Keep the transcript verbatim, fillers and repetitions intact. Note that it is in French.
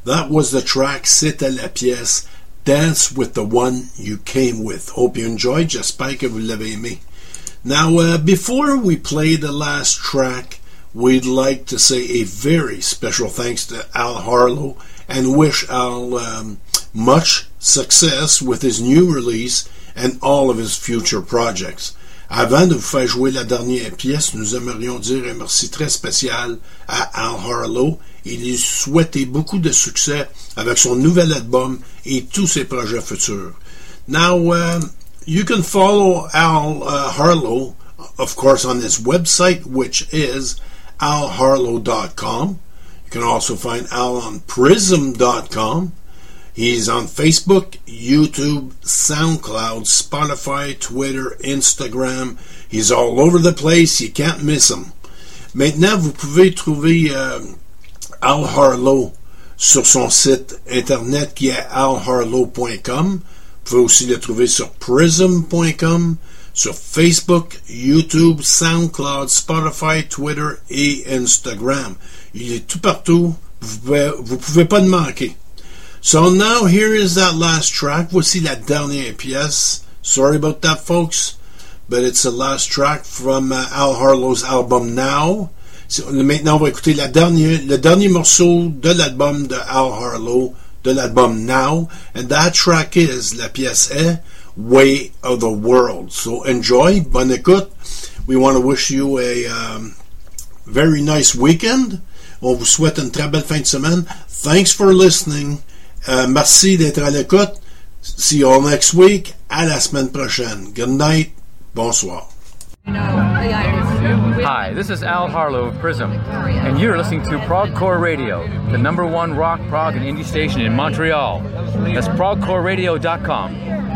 That was the track, c'était la pièce Dance with the One You Came With. Hope you enjoyed, j'espère que vous l'avez aimé. Now, uh, before we play the last track, we'd like to say a very special thanks to Al Harlow and wish Al um, much success with his new release and all of his future projects. Avant de vous faire jouer la dernière pièce, nous aimerions dire un merci très spécial à Al Harlow et lui souhaiter beaucoup de succès avec son nouvel album et tous ses projets futurs. Now, um, you can follow Al uh, Harlow, of course, on his website, which is al harlow dot com. You can also find Al on prism dot com. He's on Facebook, YouTube, SoundCloud, Spotify, Twitter, Instagram. He's all over the place. You can't miss him. Maintenant, vous pouvez trouver euh, Al Harlow sur son site internet qui est al harlow point com. Vous pouvez aussi le trouver sur prism point com, sur Facebook, YouTube, SoundCloud, Spotify, Twitter et Instagram. Il est tout partout. Vous pouvez, vous pouvez pas le manquer. So now here is that last track. Voici la dernière pièce. Sorry about that, folks, but it's the last track from uh, Al Harlow's album Now. Maintenant, on va écouter la dernière, le dernier morceau de l'album de Al Harlow, de l'album Now, and that track is, la pièce est Way of the World. So enjoy, bonne écoute. We want to wish you a um, very nice weekend. On vous souhaite une très belle fin de semaine. Thanks for listening. Uh, merci d'être à l'écoute. See you all next week. À la semaine prochaine. Good night. Bonsoir. Hi, this is Al Harlow of Prism, and you're listening to Progcore Radio, the number one rock, prog, and indie station in Montreal. That's progcore radio dot com.